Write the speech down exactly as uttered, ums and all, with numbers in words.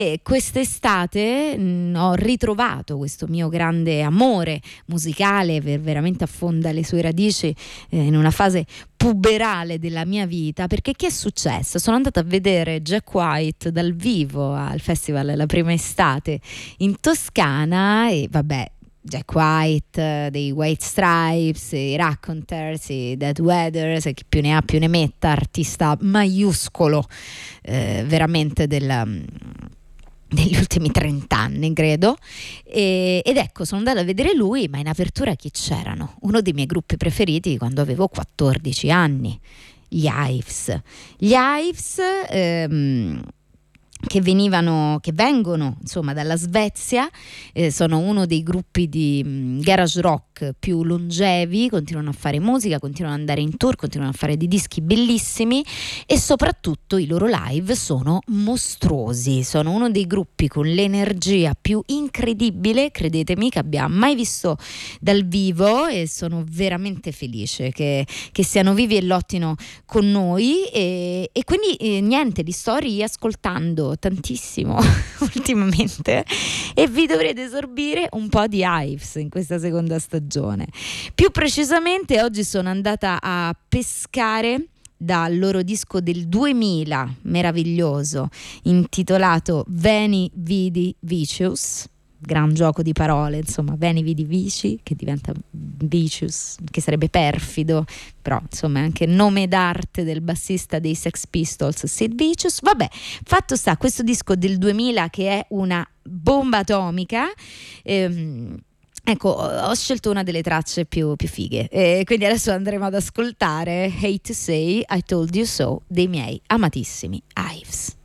E quest'estate mh, ho ritrovato questo mio grande amore musicale, ver- veramente affonda le sue radici eh, in una fase puberale della mia vita, perché che è successo? Sono andata a vedere Jack White dal vivo al festival La Prima Estate in Toscana e vabbè, Jack White, eh, dei White Stripes, i Raconteurs, i Dead Weathers, e chi più ne ha più ne metta, artista maiuscolo eh, veramente della negli ultimi trent'anni credo, e, ed ecco sono andata a vedere lui, ma in apertura chi c'erano? Uno dei miei gruppi preferiti quando avevo quattordici anni, gli Hives. Gli Hives ehm, che venivano, che vengono insomma dalla Svezia, eh, sono uno dei gruppi di mh, garage rock più longevi, continuano a fare musica, continuano ad andare in tour, continuano a fare dei dischi bellissimi e soprattutto i loro live sono mostruosi, sono uno dei gruppi con l'energia più incredibile, credetemi, che abbia mai visto dal vivo, e sono veramente felice che, che siano vivi e lottino con noi, e, e quindi eh, niente, li sto riascoltando tantissimo ultimamente e vi dovrete sorbire un po' di Hives in questa seconda stagione. Più precisamente oggi sono andata a pescare dal loro disco del duemila meraviglioso intitolato Veni Vidi Vicious, gran gioco di parole, insomma, Veni Vidi Vici che diventa Vicious, che sarebbe perfido, però insomma è anche nome d'arte del bassista dei Sex Pistols, Sid Vicious. Vabbè, fatto sta, questo disco del duemila che è una bomba atomica. ehm, Ecco, ho scelto una delle tracce più, più fighe, e quindi adesso andremo ad ascoltare Hate to Say I Told You So dei miei amatissimi Hives.